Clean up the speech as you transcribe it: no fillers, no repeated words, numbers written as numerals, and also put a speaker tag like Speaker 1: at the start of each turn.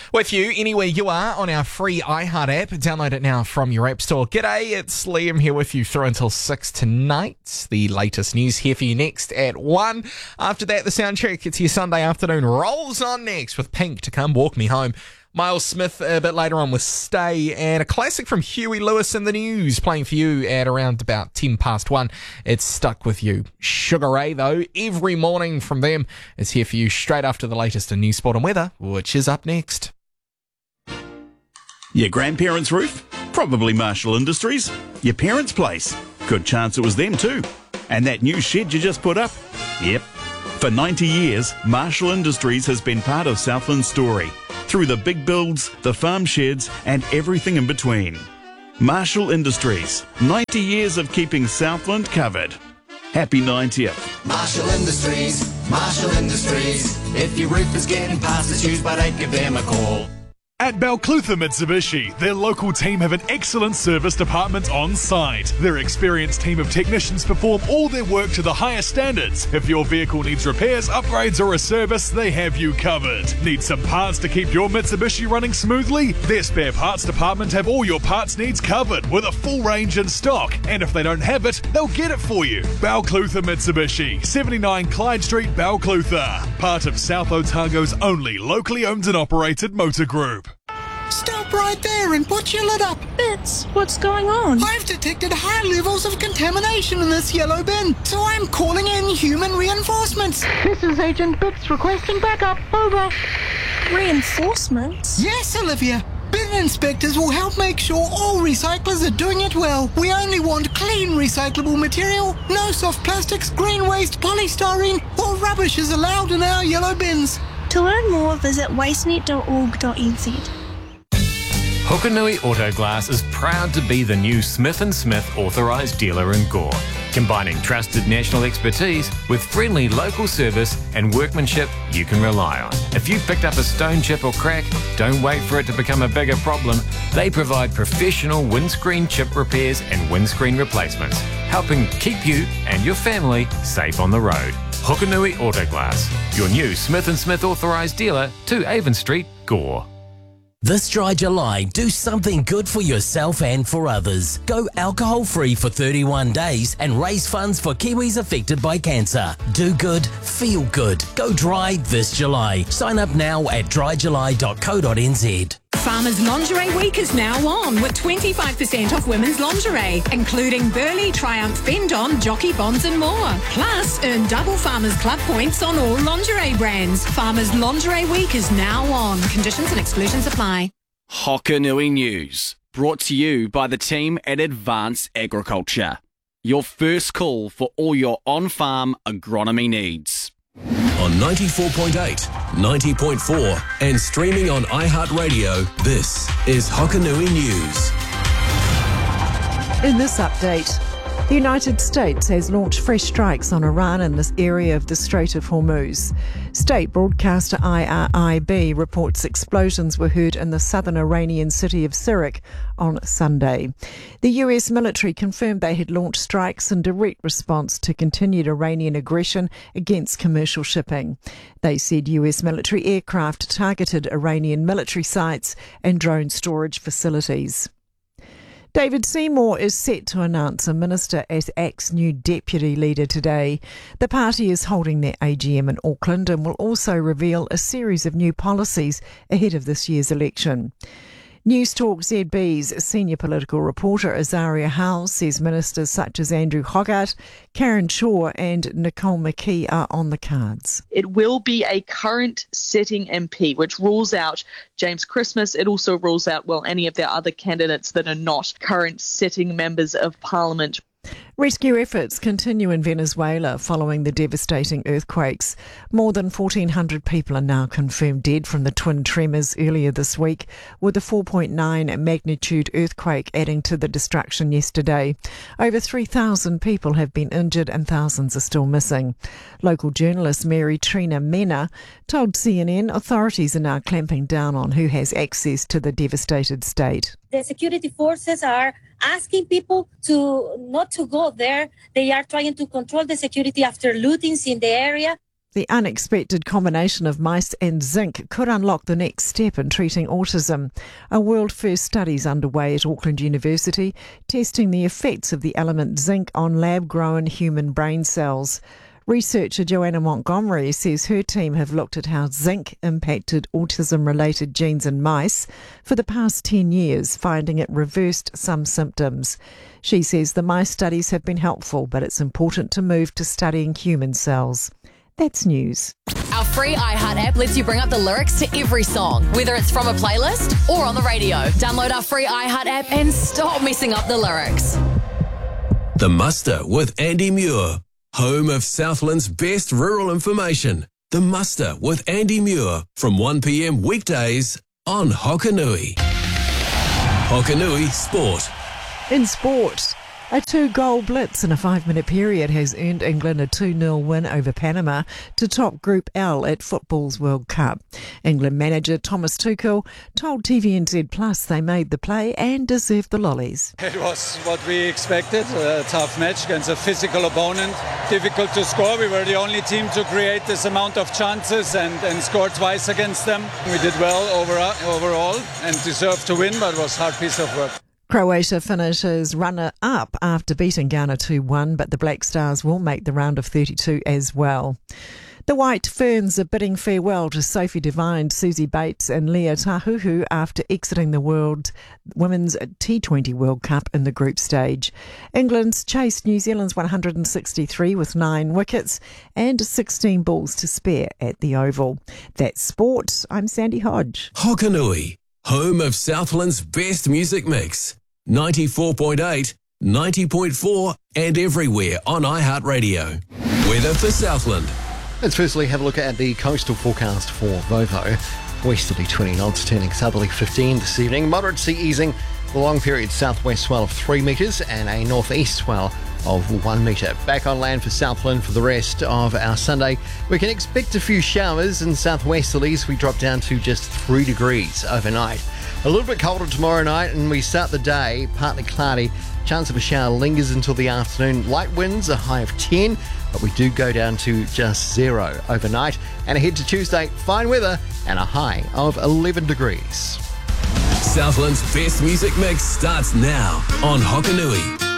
Speaker 1: With you anywhere you are on our free iHeart app. Download it now from your app store. G'day, it's Liam here with you through until 6 tonight. The latest news here for you next at 1. After that, the sound check. It's your Sunday afternoon. Rolls on next with Pink to Come Walk Me Home. Miles Smith a bit later on with Stay, and a classic from Huey Lewis in the News playing for you at around about 10 past 1. It's Stuck With You. Sugar Ray, though, every morning from them is here for you straight after the latest in news, sport and weather, which is up next.
Speaker 2: Your grandparents' roof? Probably Marshall Industries. Your parents' place? Good chance it was them too. And that new shed you just put up? Yep. For 90 years, Marshall Industries has been part of Southland's story. Through the big builds, the farm sheds, and everything in between. Marshall Industries, 90 years of keeping Southland covered. Happy 90th.
Speaker 3: Marshall Industries, Marshall Industries. If your roof is getting past its use by date, give them a call.
Speaker 4: At Balclutha Mitsubishi, their local team have an excellent service department on site. Their experienced team of technicians perform all their work to the highest standards. If your vehicle needs repairs, upgrades or a service, they have you covered. Need some parts to keep your Mitsubishi running smoothly? Their spare parts department have all your parts needs covered with a full range in stock. And if they don't have it, they'll get it for you. Balclutha Mitsubishi, 79 Clyde Street, Balclutha. Part of South Otago's only locally owned and operated motor group.
Speaker 5: Stop right there and put your lid up.
Speaker 6: Bits, what's going on?
Speaker 5: I've detected high levels of contamination in this yellow bin, so I'm calling in human reinforcements.
Speaker 6: This is Agent Bits requesting backup. Over. Reinforcements?
Speaker 5: Yes, Olivia. Bin inspectors will help make sure all recyclers are doing it well. We only want clean recyclable material. No soft plastics, green waste, polystyrene, or rubbish is allowed in our yellow bins.
Speaker 6: To learn more, visit wastenet.org.nz.
Speaker 7: Hokanui Autoglass is proud to be the new Smith & Smith authorised dealer in Gore, combining trusted national expertise with friendly local service and workmanship you can rely on. If you've picked up a stone chip or crack, don't wait for it to become a bigger problem. They provide professional windscreen chip repairs and windscreen replacements, helping keep you and your family safe on the road. Hokanui Autoglass, your new Smith & Smith authorised dealer to Avon Street, Gore.
Speaker 8: This dry July, do something good for yourself and for others. Go alcohol-free for 31 days and raise funds for Kiwis affected by cancer. Do good, feel good. Go dry this July. Sign up now at dryjuly.co.nz.
Speaker 9: Farmers Lingerie Week is now on with 25% off women's lingerie, including Burley, Triumph, Bendon, Jockey Bonds and more. Plus, earn double Farmers Club points on all lingerie brands. Farmers Lingerie Week is now on. Conditions and exclusions apply.
Speaker 10: Hokanui News, brought to you by the team at Advanced Agriculture. Your first call for all your on-farm agronomy needs.
Speaker 11: On 94.8, 90.4 and streaming on iHeartRadio, this is Hokanui News.
Speaker 12: In this update, the United States has launched fresh strikes on Iran in this area of the Strait of Hormuz. State broadcaster IRIB reports explosions were heard in the southern Iranian city of Sirak on Sunday. The US military confirmed they had launched strikes in direct response to continued Iranian aggression against commercial shipping. They said US military aircraft targeted Iranian military sites and drone storage facilities. David Seymour is set to announce a minister as ACT's new deputy leader today. The party is holding their AGM in Auckland and will also reveal a series of new policies ahead of this year's election. News Talk ZB's senior political reporter Azaria Howell says ministers such as Andrew Hogarth, Karen Shaw and Nicole McKee are on the cards.
Speaker 13: It will be a current sitting MP, which rules out James Christmas. It also rules out, any of the other candidates that are not current sitting members of Parliament.
Speaker 12: Rescue efforts continue in Venezuela following the devastating earthquakes. More than 1,400 people are now confirmed dead from the twin tremors earlier this week, with a 4.9 magnitude earthquake adding to the destruction yesterday. Over 3,000 people have been injured and thousands are still missing. Local journalist Mary Trina Mena told CNN authorities are now clamping down on who has access to the devastated state.
Speaker 14: The security forces are asking people to not to go there. They are trying to control the security after lootings in the area.
Speaker 12: The unexpected combination of mice and zinc could unlock the next step in treating autism. A world-first study is underway at Auckland University, testing the effects of the element zinc on lab-grown human brain cells. Researcher Joanna Montgomery says her team have looked at how zinc impacted autism-related genes in mice for the past 10 years, finding it reversed some symptoms. She says the mice studies have been helpful, but it's important to move to studying human cells. That's news.
Speaker 15: Our free iHeart app lets you bring up the lyrics to every song, whether it's from a playlist or on the radio. Download our free iHeart app and stop messing up the lyrics.
Speaker 11: The Muster with Andy Muir, home of Southland's best rural information. The Muster with Andy Muir from 1 p.m. weekdays on Hokanui. Hokanui Sport.
Speaker 12: In sport, a 2-goal blitz in a 5-minute period has earned England a 2-0 win over Panama to top Group L at Football's World Cup. England manager Thomas Tuchel told TVNZ Plus they made the play and deserved the lollies.
Speaker 16: It was what we expected, a tough match against a physical opponent. Difficult to score. We were the only team to create this amount of chances and score twice against them. We did well overall and deserved to win, but it was a hard piece of work.
Speaker 12: Croatia finishes runner-up after beating Ghana 2-1, but the Black Stars will make the round of 32 as well. The White Ferns are bidding farewell to Sophie Devine, Susie Bates and Leah Tahuhu after exiting the Women's T20 World Cup in the group stage. England's chased New Zealand's 163 with 9 wickets and 16 balls to spare at the Oval. That's sport. I'm Sandy Hodge.
Speaker 11: Hokanui, home of Southland's best music mix. 94.8, 90.4 and everywhere on iHeartRadio. Weather for Southland.
Speaker 17: Let's firstly have a look at the coastal forecast for Vovo. Westerly 20 knots, turning southerly 15 this evening. Moderate sea easing, the long period southwest swell of 3 metres and a northeast swell of 1 metre. Back on land for Southland for the rest of our Sunday. We can expect a few showers in southwesterlies. We drop down to just 3 degrees overnight. A little bit colder tomorrow night, and we start the day partly cloudy. Chance of a shower lingers until the afternoon. Light winds, a high of 10, but we do go down to just 0 overnight. And ahead to Tuesday, fine weather and a high of 11 degrees.
Speaker 11: Southland's best music mix starts now on Hokanui.